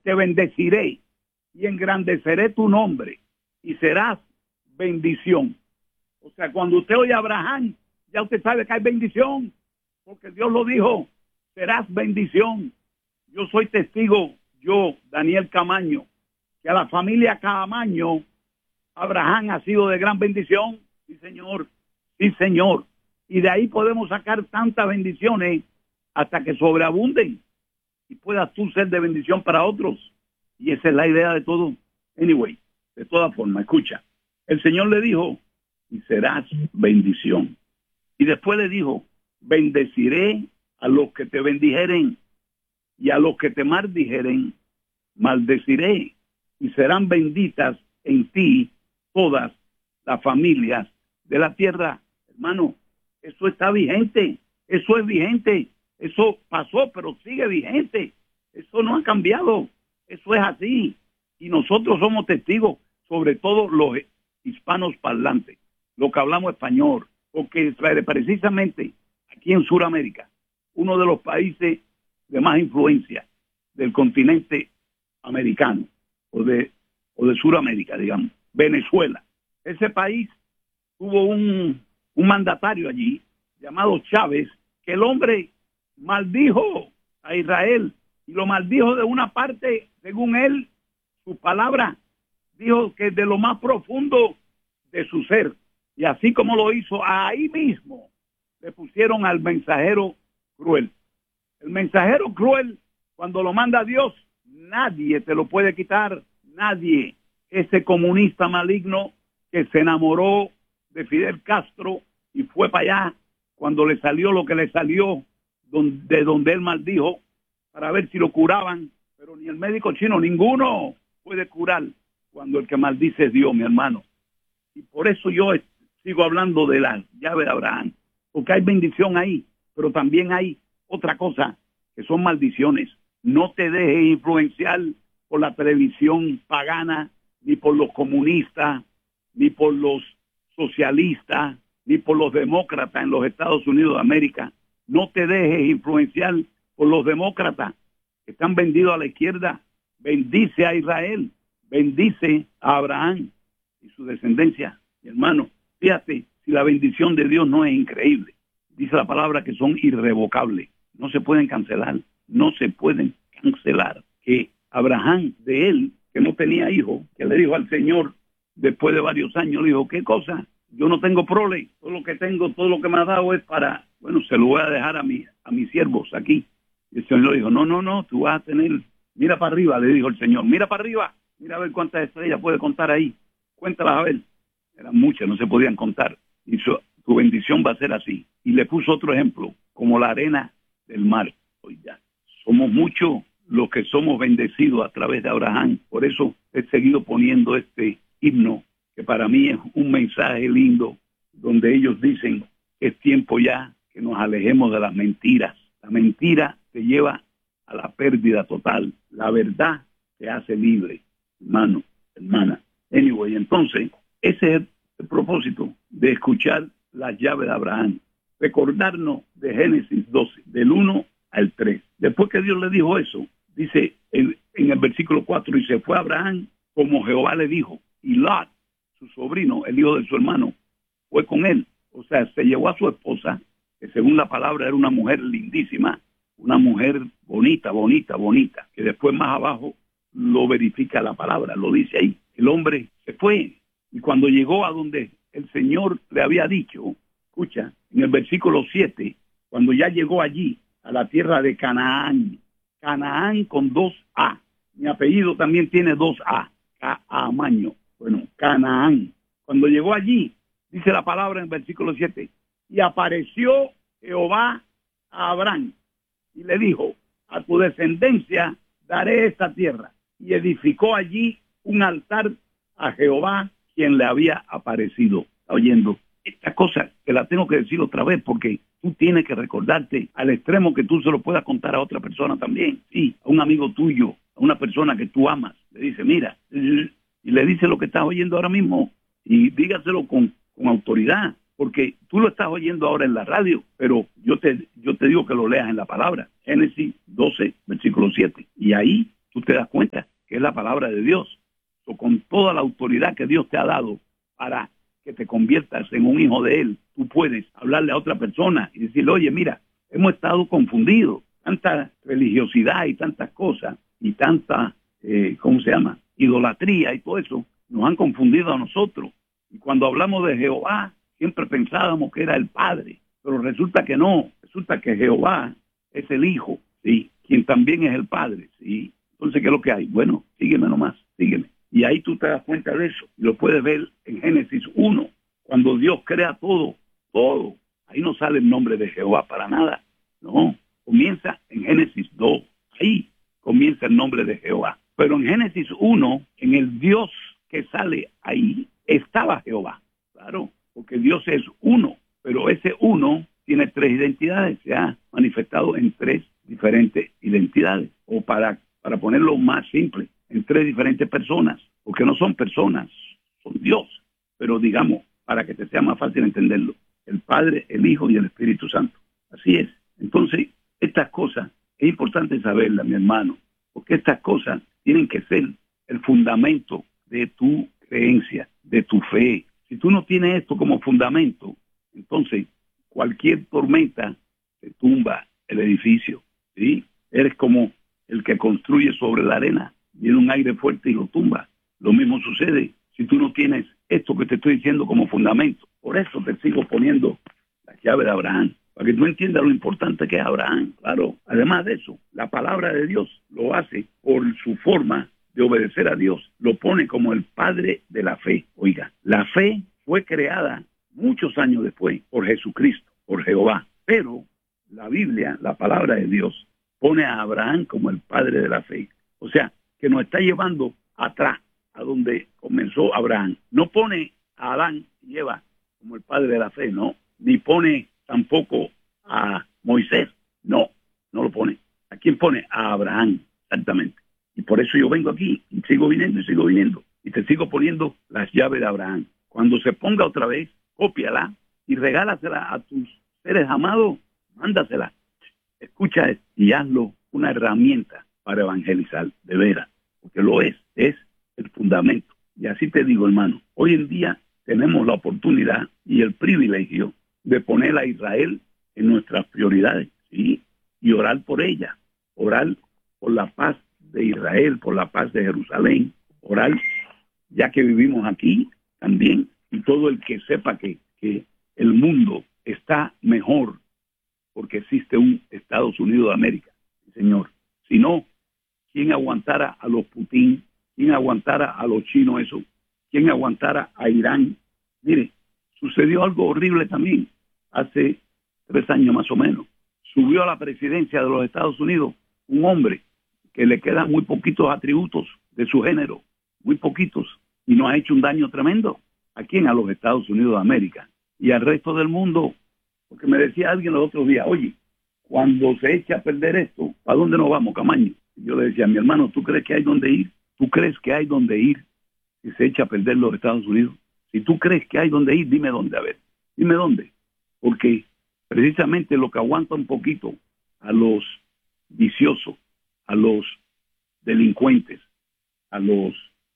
te bendeciré y engrandeceré tu nombre y serás bendición. O sea, cuando usted oye a Abraham, ya usted sabe que hay bendición, porque Dios lo dijo, serás bendición. Yo soy testigo, yo, Daniel Camaño, que a la familia Camaño, Abraham ha sido de gran bendición. Sí, señor. Sí, señor. Y de ahí podemos sacar tantas bendiciones hasta que sobreabunden y puedas tú ser de bendición para otros. Y esa es la idea de todo. Anyway, de todas formas, escucha. El Señor le dijo, y serás bendición. Y después le dijo, bendeciré a los que te bendijeren y a los que te maldijeren, maldeciré. Y serán benditas en ti todas las familias de la tierra. Hermano, eso está vigente. Eso es vigente. Eso pasó, pero sigue vigente. Eso no ha cambiado. Eso es así. Y nosotros somos testigos, sobre todo los hispanos parlantes, los que hablamos español, porque precisamente aquí en Sudamérica, uno de los países de más influencia del continente americano, o de Sudamérica, digamos, Venezuela. Ese país tuvo un mandatario allí, llamado Chávez, que el hombre maldijo a Israel, y lo maldijo de una parte, según él, su palabra, dijo que de lo más profundo de su ser. Y así como lo hizo, ahí mismo le pusieron al mensajero cruel. El mensajero cruel, cuando lo manda Dios, nadie te lo puede quitar, nadie. Ese comunista maligno que se enamoró de Fidel Castro y fue para allá cuando le salió lo que le salió, de donde él maldijo, para ver si lo curaban, pero ni el médico chino, ninguno puede curar cuando el que maldice es Dios, mi hermano. Y por eso yo sigo hablando de la llave de Abraham, porque hay bendición ahí, pero también hay otra cosa, que son maldiciones. No te dejes influenciar por la televisión pagana, ni por los comunistas, ni por los socialistas, ni por los demócratas en los Estados Unidos de América. No te dejes influenciar por los demócratas que están vendidos a la izquierda. Bendice a Israel, bendice a Abraham y su descendencia. Mi hermano, fíjate, si la bendición de Dios no es increíble, dice la palabra que son irrevocables, no se pueden cancelar, no se pueden cancelar. Que Abraham, de él, que no tenía hijo, que le dijo al Señor, después de varios años, le dijo, ¿qué cosa? Yo no tengo prole, todo lo que tengo, todo lo que me ha dado es para, bueno, se lo voy a dejar a mis siervos aquí. Y el Señor le dijo, no, tú vas a tener, mira para arriba, le dijo el Señor, mira para arriba, mira a ver cuántas estrellas puede contar ahí, cuéntalas a ver. Eran muchas, no se podían contar. Y tu bendición va a ser así. Y le puso otro ejemplo, como la arena del mar. Oiga, somos muchos los que somos bendecidos a través de Abraham. Por eso he seguido poniendo este himno, que para mí es un mensaje lindo, donde ellos dicen que es tiempo ya que nos alejemos de las mentiras. La mentira te lleva a la pérdida total. La verdad te hace libre, hermano, hermana. Anyway, entonces, ese es el propósito de escuchar las llaves de Abraham. Recordarnos de Génesis 12, del 1 al 3. Después que Dios le dijo eso, dice en el versículo 4, y se fue Abraham como Jehová le dijo, y Lot, su sobrino, el hijo de su hermano, fue con él. O sea, se llevó a su esposa, que según la palabra era una mujer lindísima, una mujer bonita, que después más abajo lo verifica la palabra, lo dice ahí. El hombre se fue, y cuando llegó a donde el Señor le había dicho, escucha, en el versículo 7, cuando ya llegó allí, a la tierra de Canaán, Canaán con 2A, mi apellido también tiene 2A, Camaño, bueno, Canaán. Cuando llegó allí, dice la palabra en el versículo 7, y apareció Jehová a Abraham, y le dijo, a tu descendencia daré esta tierra, y edificó allí un altar a Jehová, quien le había aparecido. ¿Está oyendo? Esta cosa que la tengo que decir otra vez, porque tú tienes que recordarte al extremo que tú se lo puedas contar a otra persona también. Sí, a un amigo tuyo, a una persona que tú amas. Le dice, mira, y le dice lo que estás oyendo ahora mismo, y dígaselo con autoridad, porque tú lo estás oyendo ahora en la radio, pero yo te digo que lo leas en la palabra. Génesis 12, versículo 7. Y ahí tú te das cuenta que es la palabra de Dios. O con toda la autoridad que Dios te ha dado para que te conviertas en un hijo de Él, tú puedes hablarle a otra persona y decirle, oye, mira, hemos estado confundidos, tanta religiosidad y tantas cosas, y tanta, ¿cómo se llama?, idolatría y todo eso, nos han confundido a nosotros. Y cuando hablamos de Jehová, siempre pensábamos que era el Padre, pero resulta que no, resulta que Jehová es el Hijo, ¿sí?, quien también es el Padre, ¿sí? Entonces, ¿qué es lo que hay? Bueno, sígueme nomás, sígueme. Y ahí tú te das cuenta de eso. Lo puedes ver en Génesis 1, cuando Dios crea todo, todo. Ahí no sale el nombre de Jehová para nada. No, comienza en Génesis 2. Ahí comienza el nombre de Jehová. Pero en Génesis 1, en el Dios que sale ahí, estaba Jehová. Claro, porque Dios es uno, pero ese uno tiene tres identidades. Se ha manifestado en tres diferentes identidades. O para ponerlo más simple, en tres diferentes personas, porque no son personas, son Dios, pero digamos, para que te sea más fácil entenderlo, el Padre, el Hijo y el Espíritu Santo. Así es. Entonces, estas cosas es importante saberlas, mi hermano, porque estas cosas tienen que ser el fundamento de tu creencia, de tu fe. Si tú no tienes esto como fundamento, entonces cualquier tormenta te tumba el edificio, ¿sí? Eres como el que construye sobre la arena, viene un aire fuerte y lo tumba. Lo mismo sucede si tú no tienes esto que te estoy diciendo como fundamento. Por eso te sigo poniendo la llave de Abraham, para que tú entiendas lo importante que es Abraham. Claro, además de eso, la palabra de Dios lo hace por su forma de obedecer a Dios. Lo pone como el padre de la fe. Oiga, la fe fue creada muchos años después por Jesucristo, por Jehová. Pero la Biblia, la palabra de Dios, pone a Abraham como el padre de la fe. O sea, que nos está llevando atrás, a donde comenzó Abraham. No pone a Adán y Eva como el padre de la fe, no. Ni pone tampoco a Moisés, no lo pone. ¿A quién pone? A Abraham, exactamente. Y por eso yo vengo aquí, y sigo viniendo, y te sigo poniendo las llaves de Abraham. Cuando se ponga otra vez, cópiala y regálasela a tus seres amados, mándasela. Escucha esto y hazlo una herramienta para evangelizar, de veras, porque lo es el fundamento. Y así te digo, hermano, hoy en día tenemos la oportunidad y el privilegio de poner a Israel en nuestras prioridades, ¿sí? Y orar por ella, orar por la paz de Israel, por la paz de Jerusalén, orar ya que vivimos aquí también, y todo el que sepa que el mundo está mejor porque existe un Estados Unidos de América, señor. Si no, ¿quién aguantara a los Putin? ¿Quién aguantara a los chinos eso? ¿Quién aguantara a Irán? Mire, sucedió algo horrible también hace 3 años más o menos. Subió a la presidencia de los Estados Unidos un hombre que le quedan muy poquitos atributos de su género, muy poquitos, y nos ha hecho un daño tremendo. ¿A quién? A los Estados Unidos de América y al resto del mundo. Porque me decía alguien los otros días, oye, cuando se echa a perder esto, ¿a dónde nos vamos, Camaño? Y yo le decía, mi hermano, ¿tú crees que hay dónde ir? ¿Tú crees que hay dónde ir si se echa a perder los Estados Unidos? Si tú crees que hay dónde ir, dime dónde, a ver, dime dónde. Porque precisamente lo que aguanta un poquito a los viciosos, a los delincuentes, a los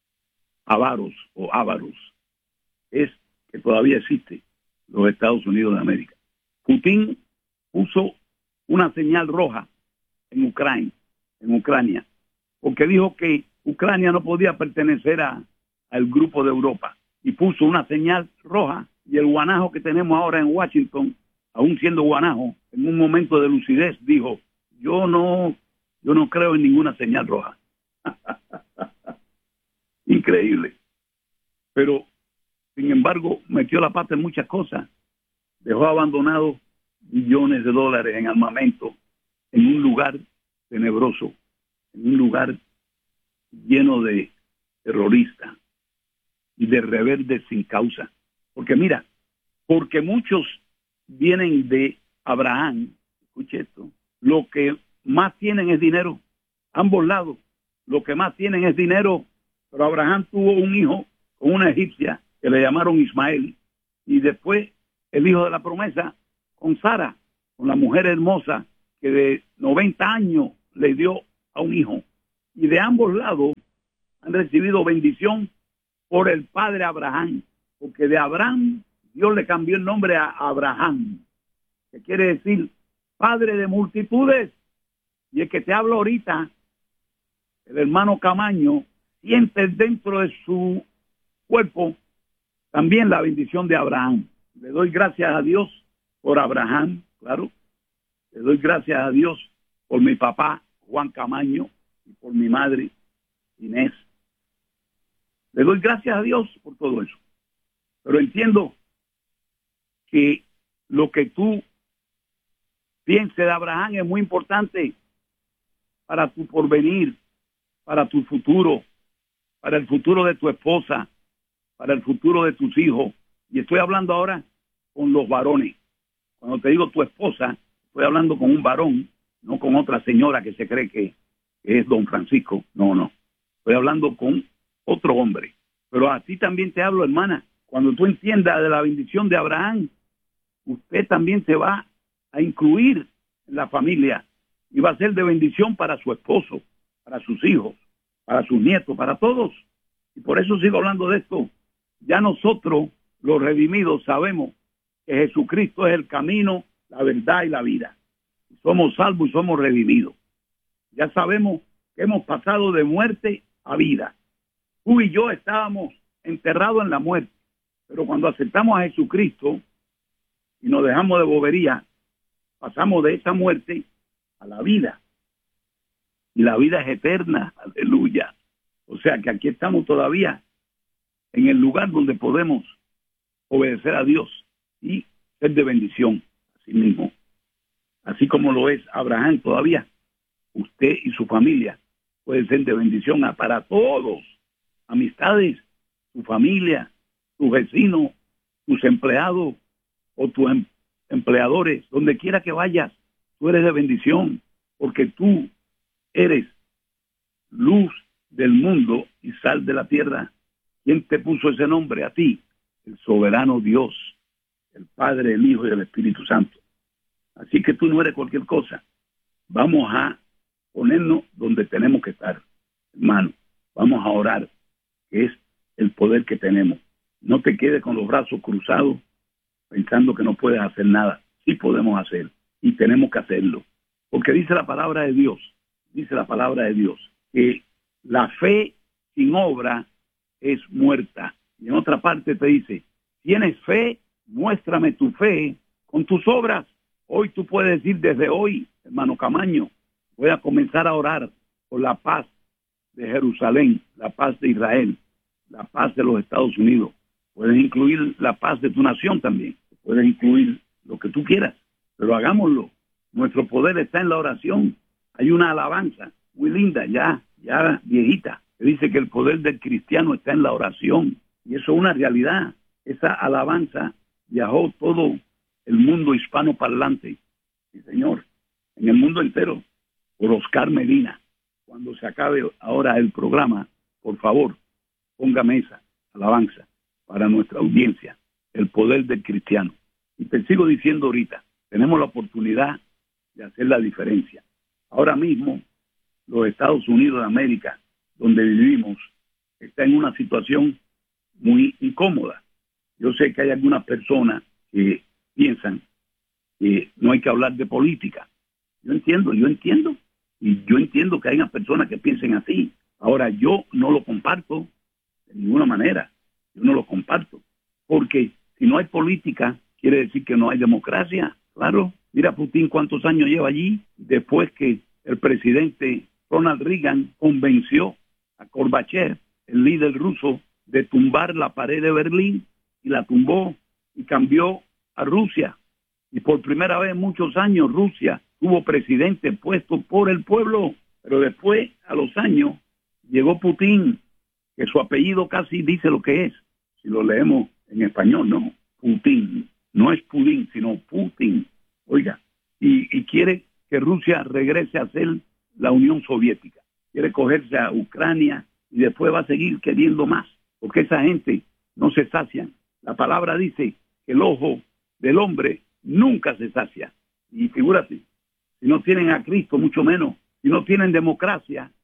avaros o ávaros, es que todavía existe los Estados Unidos de América. Putin puso una señal roja en Ucrania, porque dijo que Ucrania no podía pertenecer al grupo de Europa, y puso una señal roja, y el guanajo que tenemos ahora en Washington, aún siendo guanajo, en un momento de lucidez dijo, yo no creo en ninguna señal roja. Increíble. Pero, sin embargo, metió la pata en muchas cosas. Dejó abandonados billones de dólares en armamento en un lugar tenebroso, en un lugar lleno de terroristas y de rebeldes sin causa. Porque mira, porque muchos vienen de Abraham, escuche esto, lo que más tienen es dinero, ambos lados, lo que más tienen es dinero, pero Abraham tuvo un hijo con una egipcia que le llamaron Ismael, y después el hijo de la promesa con Sara, con la mujer hermosa que de 90 años le dio a un hijo. y de ambos lados han recibido bendición por el padre Abraham, porque de Abraham Dios le cambió el nombre a Abraham, que quiere decir padre de multitudes. Y el que te hablo ahorita, el hermano Camaño, siente dentro de su cuerpo también la bendición de Abraham. Le doy gracias a Dios por Abraham, claro. Le doy gracias a Dios por mi papá Juan Camaño y por mi madre Inés. Le doy gracias a Dios por todo eso. Pero entiendo que lo que tú pienses de Abraham es muy importante para tu porvenir, para tu futuro, para el futuro de tu esposa, para el futuro de tus hijos. Y estoy hablando ahora con los varones. Cuando te digo tu esposa, estoy hablando con un varón, no con otra señora que se cree que es don Francisco. No. Estoy hablando con otro hombre. Pero a ti también te hablo, hermana. Cuando tú entiendas de la bendición de Abraham, usted también se va a incluir en la familia y va a ser de bendición para su esposo, para sus hijos, para sus nietos, para todos. Y por eso sigo hablando de esto. Ya nosotros, los redimidos, sabemos que Jesucristo es el camino, la verdad y la vida. Somos salvos y somos redimidos. Ya sabemos que hemos pasado de muerte a vida. Tú y yo estábamos enterrados en la muerte, pero cuando aceptamos a Jesucristo y nos dejamos de bobería, pasamos de esa muerte a la vida. Y la vida es eterna, aleluya. O sea que aquí estamos todavía en el lugar donde podemos obedecer a Dios y ser de bendición a sí mismo. Así como lo es Abraham todavía, usted y su familia pueden ser de bendición para todos. Amistades, tu familia, tus vecinos, tus empleados o tus empleadores, donde quiera que vayas, tú eres de bendición, porque tú eres luz del mundo y sal de la tierra. ¿Quién te puso ese nombre? A ti, el soberano Dios, el Padre, el Hijo y el Espíritu Santo. Así que tú no eres cualquier cosa. Vamos a ponernos donde tenemos que estar, hermano. Vamos a orar, que es el poder que tenemos. No te quedes con los brazos cruzados pensando que no puedes hacer nada. Sí podemos hacer y tenemos que hacerlo. Porque dice la palabra de Dios, que la fe sin obra es muerta. Y en otra parte te dice, ¿tienes fe? Muéstrame tu fe con tus obras. Hoy tú puedes decir desde hoy, hermano Camaño, voy a comenzar a orar por la paz de Jerusalén, la paz de Israel, la paz de los Estados Unidos. Puedes incluir la paz de tu nación también. Puedes incluir lo que tú quieras, pero hagámoslo. Nuestro poder está en la oración. Hay una alabanza muy linda, ya viejita, que dice que el poder del cristiano está en la oración. Y eso es una realidad. Esa alabanza viajó todo el mundo hispano parlante. Sí, señor. En el mundo entero. Por Oscar Medina. Cuando se acabe ahora el programa, por favor, póngame esa alabanza para nuestra audiencia. El poder del cristiano. Y te sigo diciendo ahorita, tenemos la oportunidad de hacer la diferencia. Ahora mismo, los Estados Unidos de América, donde vivimos, está en una situación muy incómoda. Yo sé que hay algunas personas que piensan que no hay que hablar de política. Yo entiendo, y yo entiendo que hay unas personas que piensen así. Ahora, yo no lo comparto de ninguna manera. Yo no lo comparto. Porque si no hay política, quiere decir que no hay democracia. Claro, mira Putin cuántos años lleva allí, después que el presidente Ronald Reagan convenció a Gorbachev, el líder ruso, de tumbar la pared de Berlín, y la tumbó y cambió a Rusia. Y por primera vez en muchos años Rusia tuvo presidente puesto por el pueblo. Pero después, a los años, llegó Putin, que su apellido casi dice lo que es. Si lo leemos en español, no. Putin. No es Putin, sino Putin. Oiga, y quiere que Rusia regrese a ser la Unión Soviética. Quiere cogerse a Ucrania y después va a seguir queriendo más. Porque esa gente no se sacian. La palabra dice que el ojo del hombre nunca se sacia. Y figúrate, si no tienen a Cristo, mucho menos. Si no tienen democracia,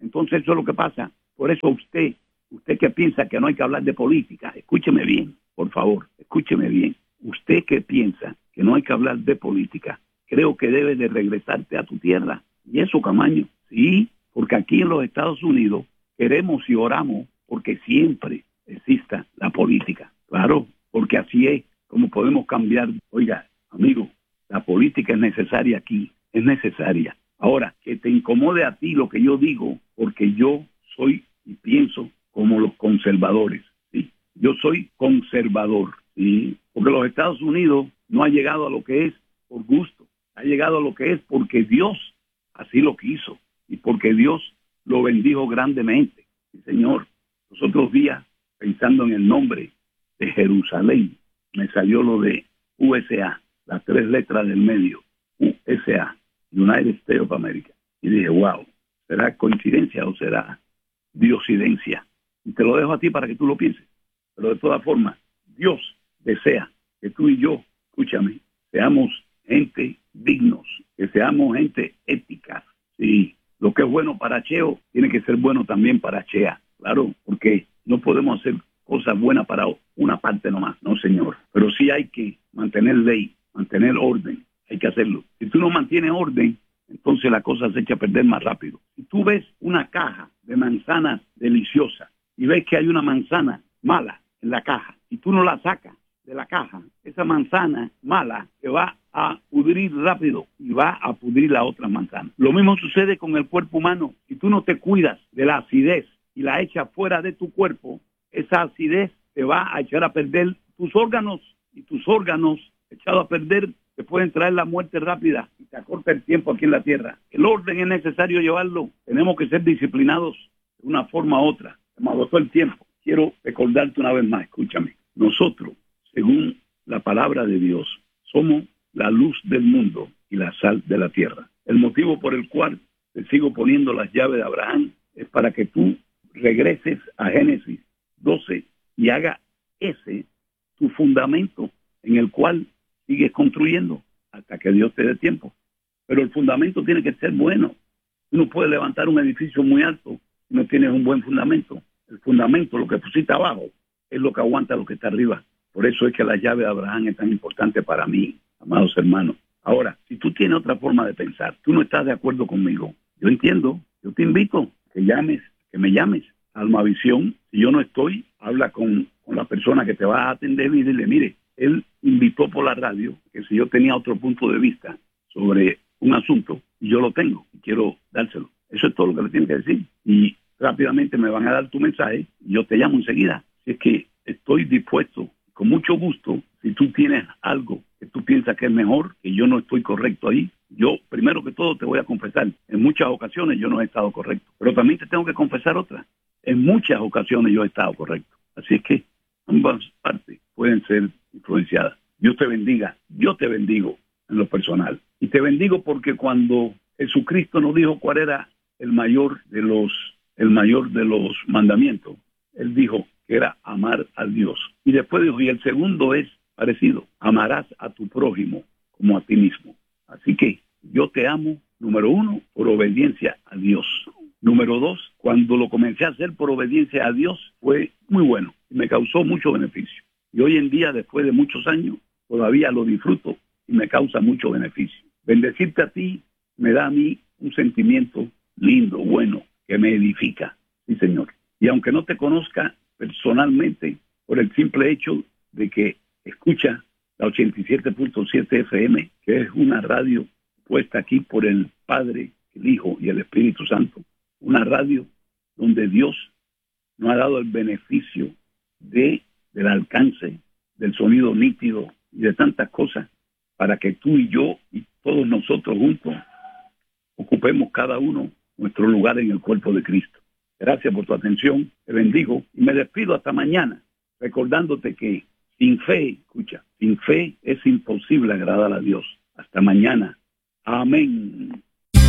Entonces eso es lo que pasa. Por eso usted que piensa que no hay que hablar de política, escúcheme bien, por favor, escúcheme bien. Usted que piensa que no hay que hablar de política, creo que debe de regresarte a tu tierra. Y eso, Camaño, sí, porque aquí en los Estados Unidos queremos y oramos porque siempre exista la política. Claro, porque así es como podemos cambiar. Oiga, amigo, la política es necesaria aquí, es necesaria. Ahora, que te incomode a ti lo que yo digo, porque yo soy y pienso como los conservadores, ¿sí? Yo soy conservador, ¿sí? Porque los Estados Unidos no ha llegado a lo que es por gusto, ha llegado a lo que es porque Dios así lo quiso y porque Dios lo bendijo grandemente. Sí, señor, los otros días, pensando en el nombre de Jerusalén, me salió lo de USA, las 3 letras del medio, USA, United States of America. Y dije, wow, ¿será coincidencia o será diosidencia? Y te lo dejo a ti para que tú lo pienses. Pero de todas formas, Dios desea que tú y yo, escúchame, seamos gente dignos, que seamos gente ética. Sí, lo que es bueno para Cheo tiene que ser bueno también para Chea. Claro, porque no podemos hacer cosas buenas para una parte nomás, no señor. Pero sí hay que mantener ley, mantener orden, hay que hacerlo. Si tú no mantienes orden, entonces la cosa se echa a perder más rápido. Si tú ves una caja de manzanas deliciosas y ves que hay una manzana mala en la caja y tú no la sacas de la caja, esa manzana mala se va a pudrir rápido y va a pudrir la otra manzana. Lo mismo sucede con el cuerpo humano. Si tú no te cuidas de la acidez y la echas fuera de tu cuerpo, esa acidez te va a echar a perder tus órganos, y tus órganos echados a perder te pueden traer la muerte rápida y te acorta el tiempo aquí en la tierra. El orden es necesario llevarlo. Tenemos que ser disciplinados de una forma u otra. Se me agotó el tiempo. Quiero recordarte una vez más, escúchame. Nosotros, según la palabra de Dios, somos la luz del mundo y la sal de la tierra. El motivo por el cual te sigo poniendo las llaves de Abraham es para que tú regreses a Génesis 12 y haga ese tu fundamento en el cual sigues construyendo hasta que Dios te dé tiempo. Pero el fundamento tiene que ser bueno. Tú no puedes levantar un edificio muy alto si no tienes un buen fundamento. El fundamento, lo que pusiste abajo, es lo que aguanta lo que está arriba. Por eso es que la llave de Abraham es tan importante para mí, amados hermanos. Ahora, si tú tienes otra forma de pensar, tú no estás de acuerdo conmigo, yo entiendo, yo te invito que me llames a Almavisión. Si yo no estoy, habla con la persona que te va a atender y dile, mire, él invitó por la radio que si yo tenía otro punto de vista sobre un asunto, y yo lo tengo, y quiero dárselo. Eso es todo lo que le tienes que decir. Y rápidamente me van a dar tu mensaje, y yo te llamo enseguida. Si es que estoy dispuesto, con mucho gusto, si tú tienes algo que tú piensas que es mejor, que yo no estoy correcto ahí, yo primero que todo te voy a confesar, en muchas ocasiones yo no he estado correcto, pero también te tengo que confesar otra, en muchas ocasiones yo he estado correcto. Así es que ambas partes pueden ser influenciadas. Dios te bendiga, yo te bendigo en lo personal. Y te bendigo porque cuando Jesucristo nos dijo cuál era el mayor de los mandamientos, Él dijo que era amar a Dios. Y después dijo, y el segundo es parecido, amarás a tu prójimo como a ti mismo. Así que yo te amo, número 1, por obediencia a Dios. Número 2, cuando lo comencé a hacer por obediencia a Dios, fue muy bueno y me causó mucho beneficio. Y hoy en día, después de muchos años, todavía lo disfruto y me causa mucho beneficio. Bendecirte a ti me da a mí un sentimiento lindo, bueno, que me edifica. Sí, Señor. Y aunque no te conozca personalmente, por el simple hecho de que escucha la 87.7 FM, que es una radio puesta aquí por el Padre, el Hijo y el Espíritu Santo, una radio donde Dios nos ha dado el beneficio del alcance, del sonido nítido y de tantas cosas, para que tú y yo y todos nosotros juntos ocupemos cada uno nuestro lugar en el cuerpo de Cristo. Gracias por tu atención, te bendigo y me despido hasta mañana, recordándote que sin fe, escucha, sin fe es imposible agradar a Dios. Hasta mañana. Amén.